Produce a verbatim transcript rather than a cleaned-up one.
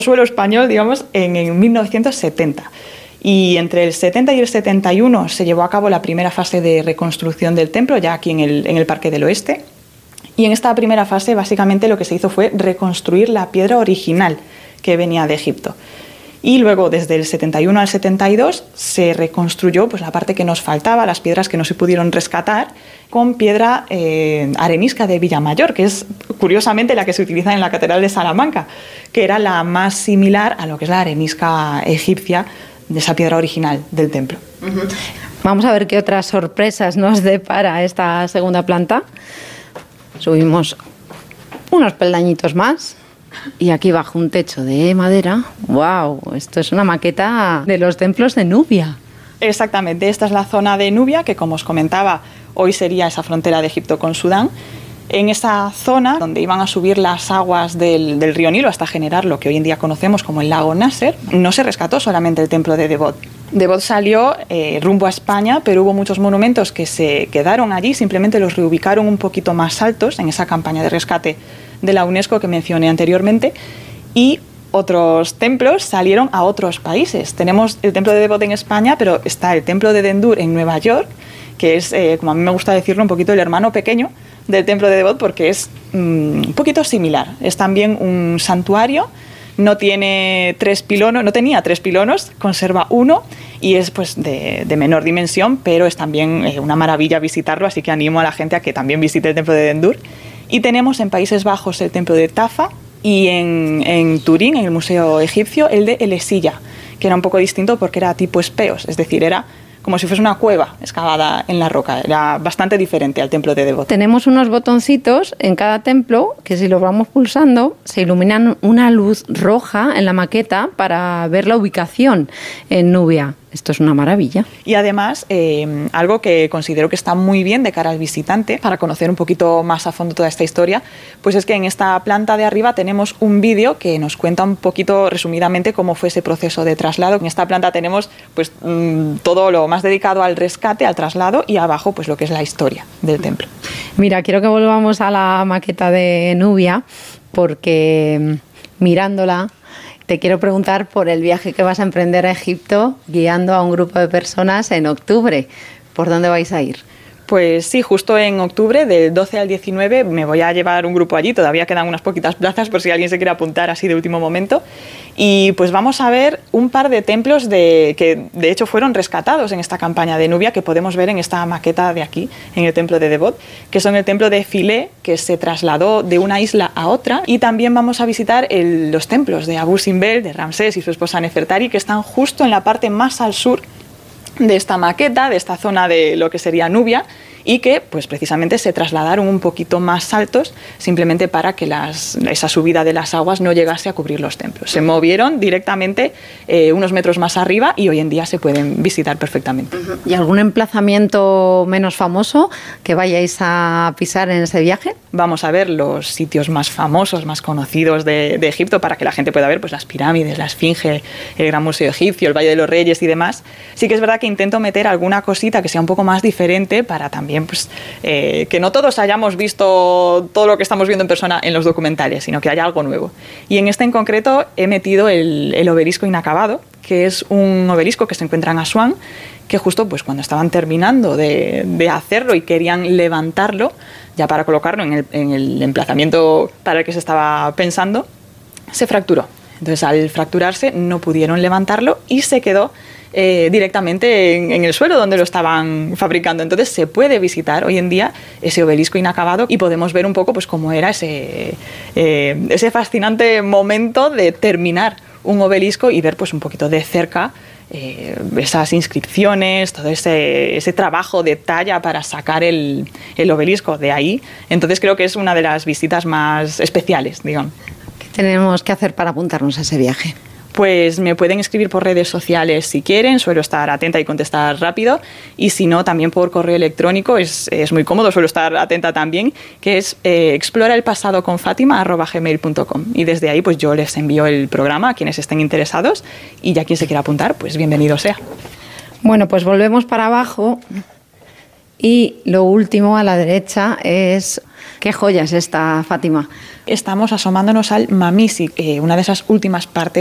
suelo español, digamos, en, en mil novecientos setenta. Y entre el setenta y el setenta y uno se llevó a cabo la primera fase de reconstrucción del templo, ya aquí en el, en el Parque del Oeste. Y en esta primera fase, básicamente, lo que se hizo fue reconstruir la piedra original que venía de Egipto. Y luego, desde el setenta y uno al setenta y dos, se reconstruyó pues, la parte que nos faltaba, las piedras que no se pudieron rescatar, con piedra eh, arenisca de Villamayor, que es curiosamente la que se utiliza en la Catedral de Salamanca, que era la más similar a lo que es la arenisca egipcia de esa piedra original del templo. Uh-huh. Vamos a ver qué otras sorpresas nos depara esta segunda planta. Subimos unos peldañitos más. Y aquí bajo un techo de madera, ¡wow! Esto es una maqueta de los templos de Nubia. Exactamente, esta es la zona de Nubia, que como os comentaba, hoy sería esa frontera de Egipto con Sudán. En esa zona donde iban a subir las aguas del, del río Nilo hasta generar lo que hoy en día conocemos como el lago Nasser, no se rescató solamente el templo de Debod. Debod salió eh, rumbo a España, pero hubo muchos monumentos que se quedaron allí, simplemente los reubicaron un poquito más altos en esa campaña de rescate de la UNESCO que mencioné anteriormente, y otros templos salieron a otros países. Tenemos el templo de Debod en España, pero está el templo de Dendur en Nueva York, que es, eh, como a mí me gusta decirlo, un poquito el hermano pequeño del templo de Debod, porque es mm, un poquito similar. Es también un santuario, no tiene tres pilonos, no tenía tres pilonos, conserva uno y es pues de, de menor dimensión, pero es también eh, una maravilla visitarlo, así que animo a la gente a que también visite el templo de Dendur. Y tenemos en Países Bajos el templo de Tafa y en, en Turín, en el Museo Egipcio, el de Elesilla, que era un poco distinto porque era tipo espeos, es decir, era como si fuese una cueva excavada en la roca, era bastante diferente al templo de Debod. Tenemos unos botoncitos en cada templo que si los vamos pulsando se iluminan una luz roja en la maqueta para ver la ubicación en Nubia. Esto es una maravilla. Y además, eh, algo que considero que está muy bien de cara al visitante, para conocer un poquito más a fondo toda esta historia, pues es que en esta planta de arriba tenemos un vídeo que nos cuenta un poquito resumidamente cómo fue ese proceso de traslado. En esta planta tenemos pues mmm, todo lo más dedicado al rescate, al traslado, y abajo pues lo que es la historia del templo. Mira, quiero que volvamos a la maqueta de Nubia, porque mirándola te quiero preguntar por el viaje que vas a emprender a Egipto guiando a un grupo de personas en octubre. ¿Por dónde vais a ir? Pues sí, justo en octubre, del doce al diecinueve, me voy a llevar un grupo allí. Todavía quedan unas poquitas plazas por si alguien se quiere apuntar así de último momento. Y pues vamos a ver un par de templos de, que de hecho fueron rescatados en esta campaña de Nubia, que podemos ver en esta maqueta de aquí, en el templo de Debod, que son el templo de Philae, que se trasladó de una isla a otra. Y también vamos a visitar el, los templos de Abu Simbel, de Ramsés y su esposa Nefertari, que están justo en la parte más al sur de esta maqueta, de esta zona de lo que sería Nubia, y que pues precisamente se trasladaron un poquito más altos simplemente para que las, esa subida de las aguas no llegase a cubrir los templos. Se movieron directamente eh, unos metros más arriba y hoy en día se pueden visitar perfectamente. ¿Y algún emplazamiento menos famoso que vayáis a pisar en ese viaje? Vamos a ver los sitios más famosos, más conocidos de, de Egipto, para que la gente pueda ver pues las pirámides, la Esfinge, el Gran Museo Egipcio, el Valle de los Reyes y demás. Sí que es verdad que intento meter alguna cosita que sea un poco más diferente para también pues, eh, que no todos hayamos visto todo lo que estamos viendo en persona en los documentales, sino que haya algo nuevo. Y en este en concreto he metido el, el obelisco inacabado, que es un obelisco que se encuentra en Asuán, que justo pues, cuando estaban terminando de, de hacerlo y querían levantarlo, ya para colocarlo en el, en el emplazamiento para el que se estaba pensando, se fracturó. Entonces, al fracturarse, no pudieron levantarlo y se quedó eh, directamente en, en el suelo donde lo estaban fabricando. Entonces, se puede visitar hoy en día ese obelisco inacabado y podemos ver un poco pues, cómo era ese, eh, ese fascinante momento de terminar un obelisco y ver pues, un poquito de cerca eh, esas inscripciones, todo ese, ese trabajo de talla para sacar el, el obelisco de ahí. Entonces, creo que es una de las visitas más especiales, digamos. Tenemos que hacer para apuntarnos a ese viaje? Pues me pueden escribir por redes sociales si quieren, suelo estar atenta y contestar rápido, y si no, también por correo electrónico, es, es muy cómodo, suelo estar atenta también, que es eh, exploraelpasadoconfatima arroba gmail punto com, y desde ahí pues yo les envío el programa a quienes estén interesados, y ya quien se quiera apuntar, pues bienvenido sea. Bueno, pues volvemos para abajo, y lo último a la derecha es ¿Qué joya es esta, Fátima? Estamos asomándonos al Mamisi, eh, una de esas últimas partes